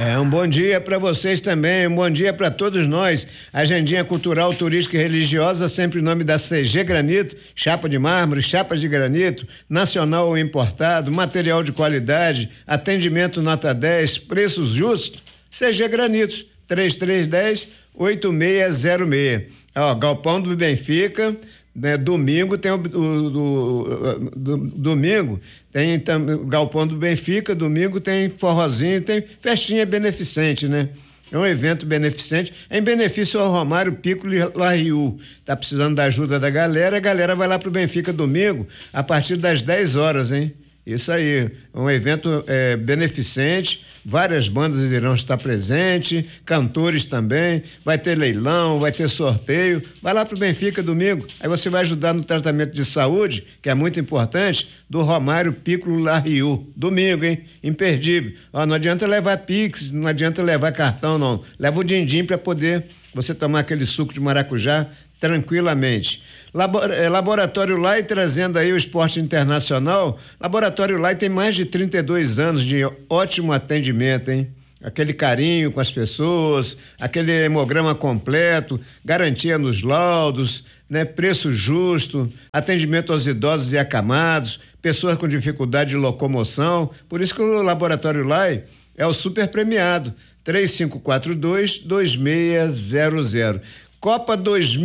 Um bom dia para vocês também, um bom dia para todos nós. Agendinha cultural, turística e religiosa, sempre em nome da CG Granito, chapa de mármore, chapas de granito, nacional ou importado, material de qualidade, atendimento nota 10, preços justos. CG Granitos, 3310-8606. Galpão do Benfica. Né, domingo tem domingo tem o Galpão do Benfica, domingo tem forrozinho, tem festinha beneficente, né? É um evento beneficente, em benefício ao Romário Piccolo Larriu. Tá precisando da ajuda da galera, a galera vai lá pro Benfica domingo, a partir das 10 horas, hein? Isso aí, é um evento beneficente, várias bandas irão estar presentes, cantores também, vai ter leilão, vai ter sorteio. Vai lá pro Benfica domingo, aí você vai ajudar no tratamento de saúde, que é muito importante, do Romário Piccolo Larriu. Domingo, hein? Imperdível. Não adianta levar Pix, não adianta levar cartão, não. Leva o din-din para poder você tomar aquele suco de maracujá tranquilamente. Laboratório Lai trazendo aí o esporte internacional. Laboratório Lai tem mais de 32 anos de ótimo atendimento, hein? Aquele carinho com as pessoas, aquele hemograma completo, garantia nos laudos, né? Preço justo, atendimento aos idosos e acamados, pessoas com dificuldade de locomoção. Por isso que o Laboratório Lai é o super premiado. 3542-2600. Copa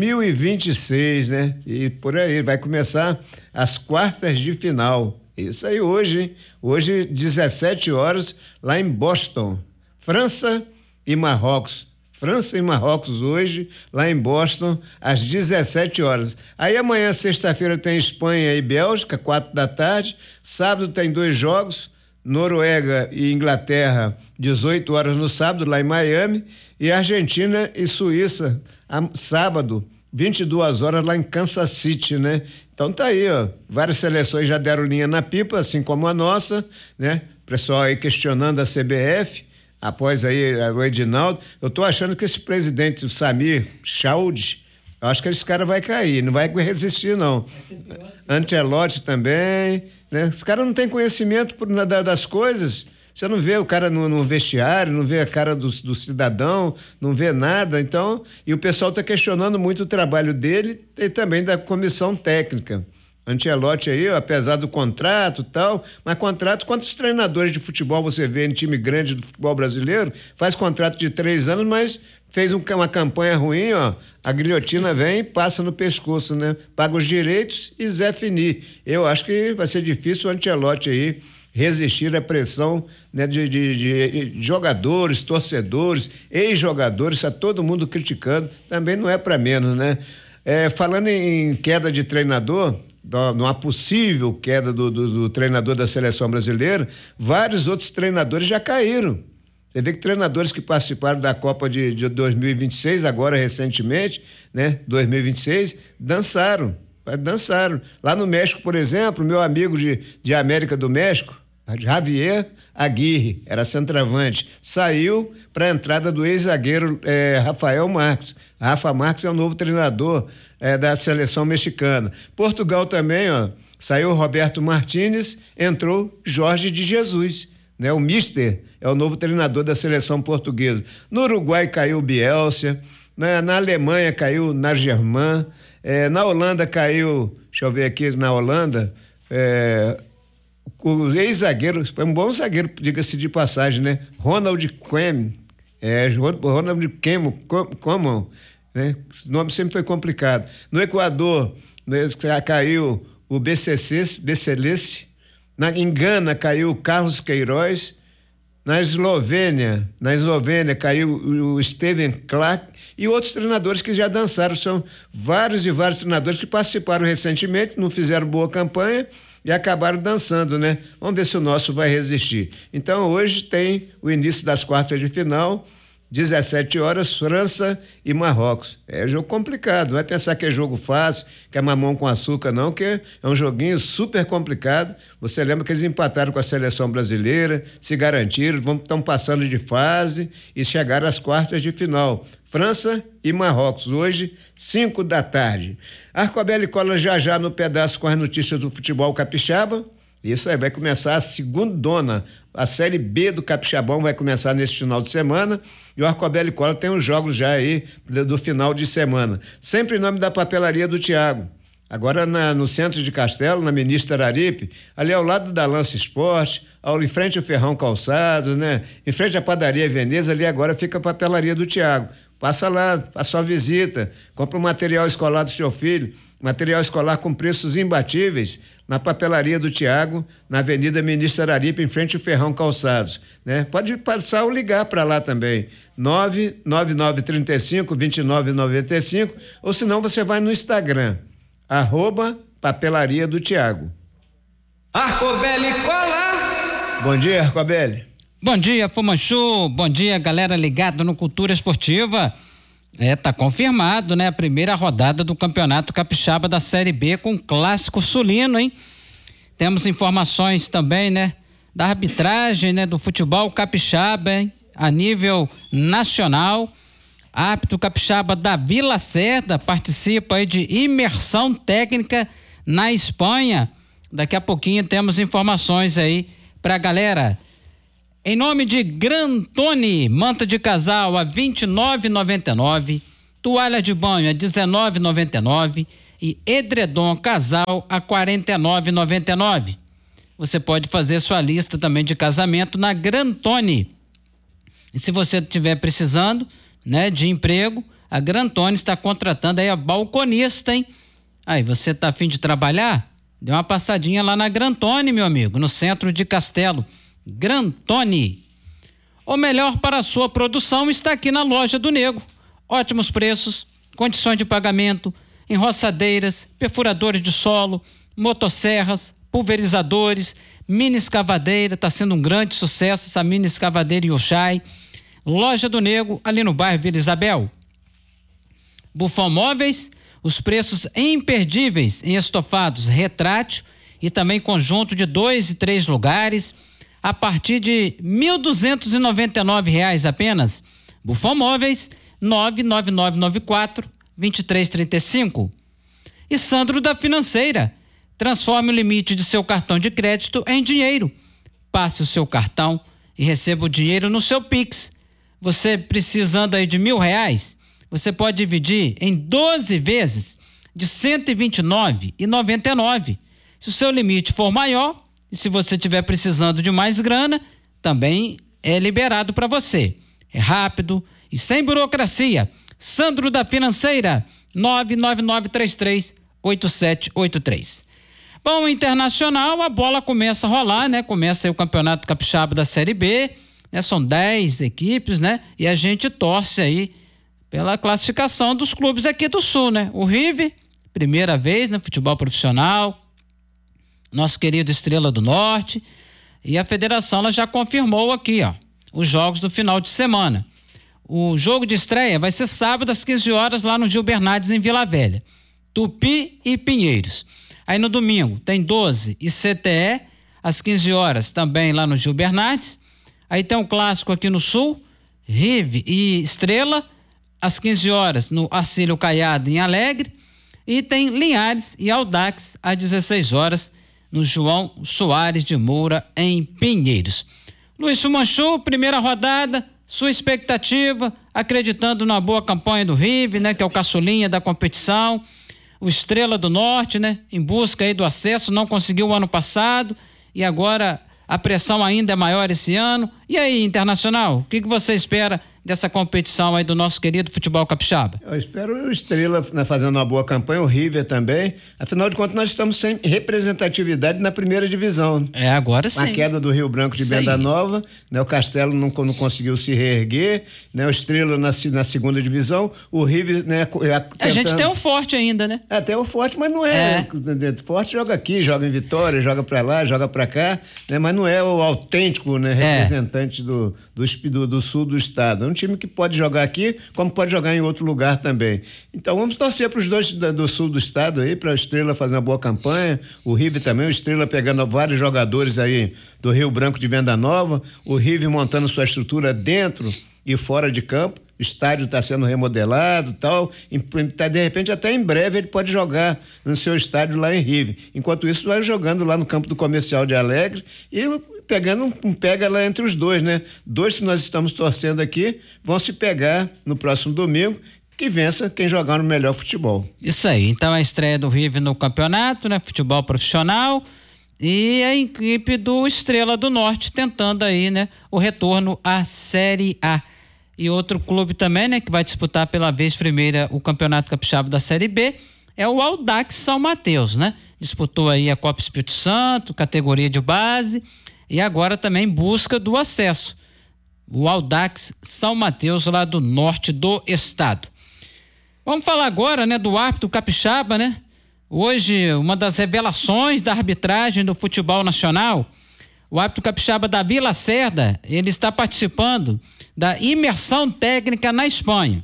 2026, né? E por aí, vai começar as quartas de final. Isso aí hoje, hein? Hoje, 17 horas, lá em Boston. França e Marrocos. França e Marrocos hoje, lá em Boston, às 17 horas. Aí amanhã, sexta-feira, tem Espanha e Bélgica, 4 da tarde. Sábado tem 2 jogos. Noruega e Inglaterra, 18 horas no sábado, lá em Miami, e Argentina e Suíça, sábado, 22 horas, lá em Kansas City, né? Então tá aí, várias seleções já deram linha na pipa, assim como a nossa, né? Pessoal aí questionando a CBF, após aí o Edinaldo. Eu tô achando que esse presidente, o Samir Chaud, eu acho que esse cara vai cair, não vai resistir, não. Ancelotti também, né? Os caras não têm conhecimento das coisas. Você não vê o cara no vestiário, não vê a cara do cidadão, não vê nada. Então, e o pessoal está questionando muito o trabalho dele e também da comissão técnica. Ancelotti aí, apesar do contrato e tal, mas contrato, quantos treinadores de futebol você vê em time grande do futebol brasileiro? Faz contrato de 3 anos, mas fez uma campanha ruim, a guilhotina vem e passa no pescoço, né? Paga os direitos e Zé Fini. Eu acho que vai ser difícil o Ancelotti aí resistir à pressão, né, de jogadores, torcedores, ex-jogadores, está todo mundo criticando, também não é para menos, né? Falando em queda de treinador, numa possível queda do treinador da seleção brasileira, vários outros treinadores já caíram. Você vê que treinadores que participaram da Copa de 2026, agora recentemente, né, 2026, dançaram. Lá no México, por exemplo, meu amigo de América do México, Javier Aguirre, era centroavante, saiu para a entrada do ex-zagueiro Rafael Marques. Rafa Marques é o novo treinador da seleção mexicana. Portugal também, saiu Roberto Martínez, entrou Jorge de Jesus, né? O Mister é o novo treinador da seleção portuguesa. No Uruguai caiu Bielsa, na Alemanha caiu Nagelsmann, na Holanda caiu, deixa eu ver aqui, na Holanda, o ex-zagueiro, foi um bom zagueiro, diga-se de passagem, né? Ronald Koeman, né? O nome sempre foi complicado. No Equador, né, caiu o Beceleste, em Gana caiu o Carlos Queiroz, na Eslovênia caiu o Steven Clark e outros treinadores que já dançaram. São vários e vários treinadores que participaram recentemente, não fizeram boa campanha e acabaram dançando, né? Vamos ver se o nosso vai resistir. Então hoje tem o início das quartas de final, 17 horas, França e Marrocos. É jogo complicado, não vai pensar que é jogo fácil, que é mamão com açúcar, não, que é um joguinho super complicado. Você lembra que eles empataram com a seleção brasileira, se garantiram, estão passando de fase e chegaram às quartas de final. França e Marrocos, hoje, 5 da tarde. Arcobelli cola já no pedaço com as notícias do futebol capixaba. Isso aí, vai começar a segundona, A Série B do Capixabão vai começar nesse final de semana e o Arcobelli Cola tem os jogos já aí do final de semana. Sempre em nome da Papelaria do Tiago. Agora no centro de Castelo, na Ministra Araripe, ali ao lado da Lança Esporte, em frente ao Ferrão Calçados, né? Em frente à Padaria Veneza, ali agora fica a Papelaria do Tiago. Passa lá, faça sua visita, compra o material escolar do seu filho, material escolar com preços imbatíveis, na Papelaria do Tiago, na Avenida Ministra Araripe, em frente ao Ferrão Calçados, né? Pode passar ou ligar para lá também, 99935-2995, ou senão você vai no Instagram, @Papelaria do Tiago. Arcobelli Cola! Bom dia, Arcobelli. Bom dia, Fumanchu. Bom dia, galera ligada no Cultura Esportiva. Tá confirmado, né? A primeira rodada do Campeonato Capixaba da Série B com clássico sulino, hein? Temos informações também, né? Da arbitragem, né? Do futebol capixaba, hein? A nível nacional. Árbitro capixaba Davi Lacerda participa aí de imersão técnica na Espanha. Daqui a pouquinho temos informações aí pra galera. Em nome de Grantoni, manta de casal a R$29,99, toalha de banho a R$19,99 e edredom casal a R$49,99. Você pode fazer sua lista também de casamento na Grantoni. E se você estiver precisando, né, de emprego, a Grantoni está contratando aí a balconista, hein? Aí, você tá a fim de trabalhar? Dê uma passadinha lá na Grantoni, meu amigo, no centro de Castelo. Grantoni. O melhor para a sua produção está aqui na Loja do Nego. Ótimos preços, condições de pagamento, enroçadeiras, perfuradores de solo, motosserras, pulverizadores, mini escavadeira, está sendo um grande sucesso essa mini escavadeira Yoshai. Loja do Nego, ali no bairro Vila Isabel. Bufão Móveis, os preços imperdíveis em estofados retrátil e também conjunto de 2 e 3 lugares, a partir de R$ 1.299 apenas. Bufão Móveis, 99994-2335. E Sandro da Financeira, transforme o limite de seu cartão de crédito em dinheiro. Passe o seu cartão e receba o dinheiro no seu Pix. Você precisando aí de R$1.000, você pode dividir em 12 vezes de R$ 129,99. Se o seu limite for maior, e se você estiver precisando de mais grana, também é liberado para você. É rápido e sem burocracia. Sandro da Financeira, 99933-8783. Bom, Internacional, a bola começa a rolar, né? Começa aí o Campeonato Capixaba da Série B, né? São 10 equipes, né? E a gente torce aí pela classificação dos clubes aqui do Sul, né? O River, primeira vez, né? Futebol profissional, nosso querido Estrela do Norte, e a federação ela já confirmou aqui, ó, os jogos do final de semana. O jogo de estreia vai ser sábado às 15 horas lá no Gil Bernardes em Vila Velha, Tupi e Pinheiros. Aí no domingo tem 12 e CTE às 15 horas também lá no Gil Bernardes. Aí tem um clássico aqui no Sul, Rive e Estrela às 15 horas no Arcílio Caiado em Alegre, e tem Linhares e Audax às 16 horas no João Soares de Moura, em Pinheiros. Luiz Fumanchu, primeira rodada, sua expectativa, acreditando na boa campanha do River, né, que é o caçulinha da competição, o Estrela do Norte, né, em busca aí do acesso, não conseguiu o ano passado e agora a pressão ainda é maior esse ano. E aí, Internacional, o que você espera dessa competição aí do nosso querido futebol capixaba? Eu espero o Estrela, né, fazendo uma boa campanha, o River também. Afinal de contas, nós estamos sem representatividade na primeira divisão. É, agora sim. A queda do Rio Branco de Benda Nova, né, o Castelo não conseguiu se reerguer, né, o Estrela na segunda divisão, o River, né, a gente tem um forte ainda, né? Tem o forte, mas não é. Forte joga aqui, joga em Vitória, joga pra lá, joga pra cá, né, mas não é o autêntico, né, representante do sul do estado. É um time que pode jogar aqui, como pode jogar em outro lugar também. Então vamos torcer para os dois do sul do estado aí, para a Estrela fazer uma boa campanha, o River também, o Estrela pegando vários jogadores aí do Rio Branco de Venda Nova, o River montando sua estrutura dentro e fora de campo. O estádio está sendo remodelado e tal, de repente até em breve ele pode jogar no seu estádio lá em Rive. Enquanto isso vai jogando lá no campo do Comercial de Alegre e pegando um pega lá entre os dois, né? Dois que nós estamos torcendo aqui vão se pegar no próximo domingo, que vença quem jogar no melhor futebol. Isso aí, então a estreia do River no campeonato, né? Futebol profissional, e a equipe do Estrela do Norte tentando aí, né? O retorno à Série A. E outro clube também, né? Que vai disputar pela vez primeira o Campeonato Capixaba da Série B é o Audax São Mateus, né? Disputou aí a Copa Espírito Santo, categoria de base, e agora também busca do acesso. O Audax São Mateus, lá do norte do estado. Vamos falar agora, né, do árbitro capixaba, né? Hoje, uma das revelações da arbitragem do futebol nacional, o árbitro capixaba Davi Lacerda, ele está participando da imersão técnica na Espanha.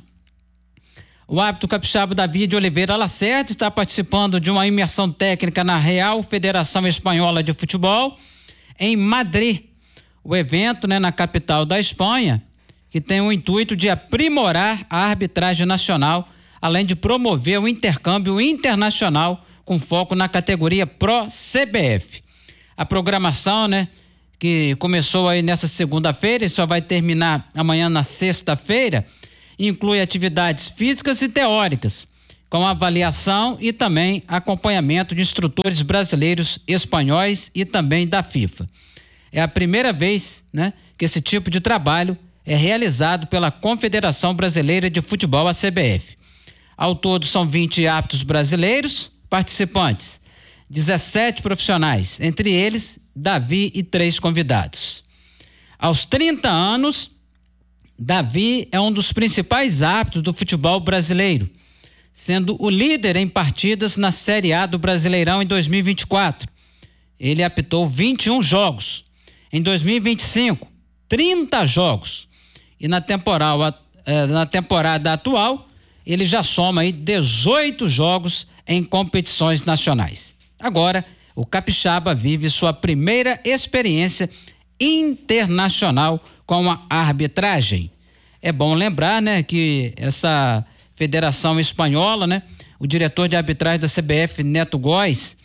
O árbitro capixaba Davi de Oliveira Lacerda está participando de uma imersão técnica na Real Federação Espanhola de Futebol, em Madrid. O evento, né, na capital da Espanha, que tem o intuito de aprimorar a arbitragem nacional, além de promover o intercâmbio internacional com foco na categoria Pro CBF. A programação, né, que começou aí nessa segunda-feira e só vai terminar amanhã na sexta-feira, inclui atividades físicas e teóricas, com avaliação e também acompanhamento de instrutores brasileiros, espanhóis e também da FIFA. É a primeira vez, né, que esse tipo de trabalho é realizado pela Confederação Brasileira de Futebol, a CBF. Ao todo são 20 árbitros brasileiros participantes, 17 profissionais, entre eles Davi e 3 convidados. Aos 30 anos, Davi é um dos principais árbitros do futebol brasileiro, sendo o líder em partidas na Série A do Brasileirão em 2024. Ele apitou 21 jogos. Em 2025, 30 jogos. E na temporada atual, ele já soma aí 18 jogos em competições nacionais. Agora, o capixaba vive sua primeira experiência internacional com a arbitragem. É bom lembrar, né, que essa Federação Espanhola, né, o diretor de arbitragem da CBF, Neto Góes,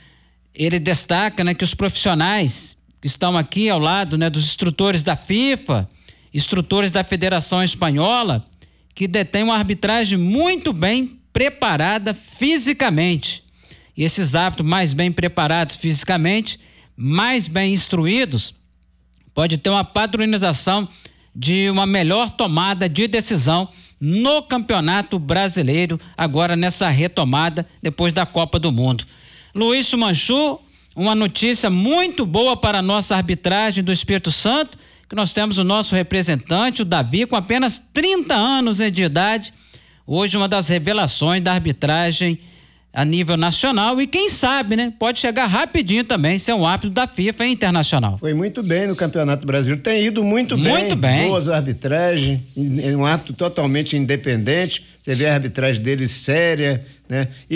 ele destaca, né, que os profissionais que estão aqui ao lado, né, dos instrutores da FIFA, instrutores da Federação Espanhola, que detém uma arbitragem muito bem preparada fisicamente. E esses árbitros mais bem preparados fisicamente, mais bem instruídos, pode ter uma padronização de uma melhor tomada de decisão no Campeonato Brasileiro, agora nessa retomada depois da Copa do Mundo. Luiz Manchu, uma notícia muito boa para a nossa arbitragem do Espírito Santo, que nós temos o nosso representante, o Davi, com apenas 30 anos de idade, hoje uma das revelações da arbitragem a nível nacional e quem sabe, né, pode chegar rapidinho também, ser um árbitro da FIFA internacional. Foi muito bem no Campeonato Brasileiro, tem ido muito bem. Boas arbitragens, um árbitro totalmente independente, você vê a arbitragem dele séria, né? E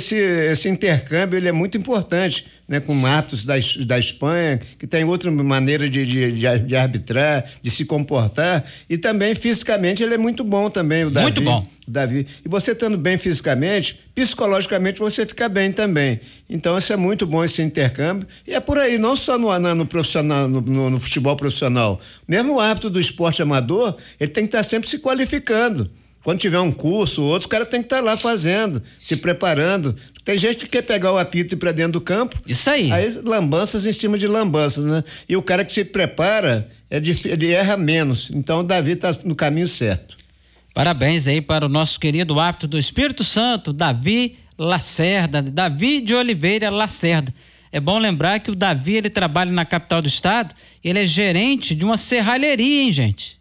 esse intercâmbio, ele é muito importante, né? Com árbitros da Espanha, que tem outra maneira de arbitrar, de se comportar, e também fisicamente ele é muito bom também, o Davi. Muito bom. Davi. E você estando bem fisicamente, psicologicamente você fica bem também. Então isso é muito bom, esse intercâmbio, e é por aí, não só no profissional, no futebol profissional. Mesmo o árbitro do esporte amador, ele tem que estar sempre se qualificando. Quando tiver um curso, outro, o cara tem que estar lá fazendo, se preparando. Tem gente que quer pegar o apito e ir pra dentro do campo. Isso aí. Aí lambanças em cima de lambanças, né? E o cara que se prepara, ele erra menos. Então o Davi está no caminho certo. Parabéns aí para o nosso querido árbitro do Espírito Santo, Davi Lacerda, Davi de Oliveira Lacerda. É bom lembrar que o Davi, ele trabalha na capital do estado, ele é gerente de uma serralheria, hein, gente?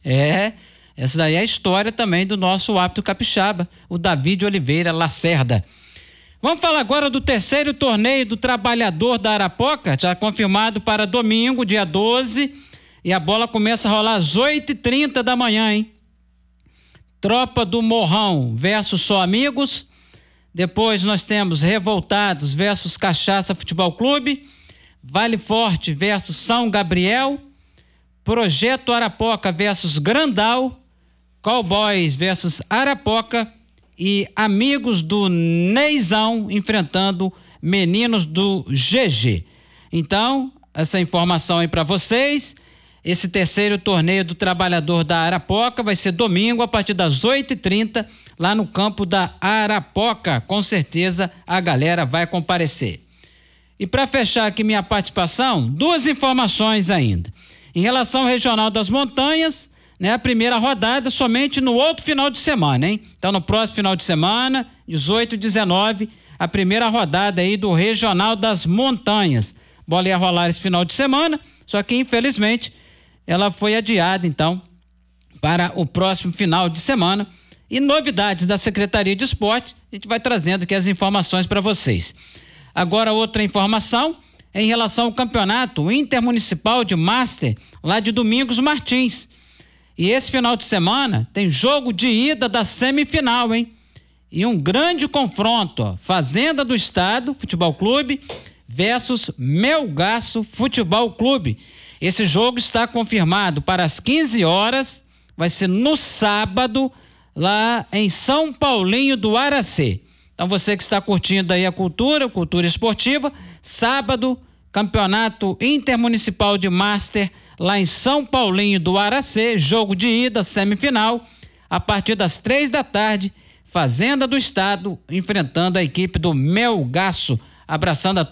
Essa daí é a história também do nosso árbitro capixaba, o Davi de Oliveira Lacerda. Vamos falar agora do terceiro torneio do Trabalhador da Arapoca, já confirmado para domingo, dia 12, e a bola começa a rolar às 8h30 da manhã, hein? Tropa do Morrão versus Só Amigos. Depois nós temos Revoltados versus Cachaça Futebol Clube, Vale Forte versus São Gabriel, Projeto Arapoca versus Grandal, Cowboys versus Arapoca e Amigos do Neizão enfrentando Meninos do GG. Então, essa informação aí para vocês. Esse terceiro torneio do Trabalhador da Arapoca vai ser domingo a partir das 8h30 lá no campo da Arapoca. Com certeza a galera vai comparecer. E para fechar aqui minha participação, 2 informações ainda. Em relação ao Regional das Montanhas, né, a primeira rodada somente no outro final de semana, hein? Então no próximo final de semana, 18 e 19, a primeira rodada aí do Regional das Montanhas. Bola ia rolar esse final de semana, só que infelizmente ela foi adiada então para o próximo final de semana. E novidades da Secretaria de Esporte, a gente vai trazendo aqui as informações para vocês. Agora outra informação é em relação ao campeonato intermunicipal de Master lá de Domingos Martins. E esse final de semana tem jogo de ida da semifinal, hein? E um grande confronto, ó, Fazenda do Estado Futebol Clube versus Melgaço Futebol Clube. Esse jogo está confirmado para as 15 horas, vai ser no sábado, lá em São Paulinho do Aracê. Então você que está curtindo aí a cultura esportiva, sábado, campeonato intermunicipal de Master, lá em São Paulinho do Aracê, jogo de ida, semifinal, a partir das 15h, Fazenda do Estado, enfrentando a equipe do Melgaço. Abraçando a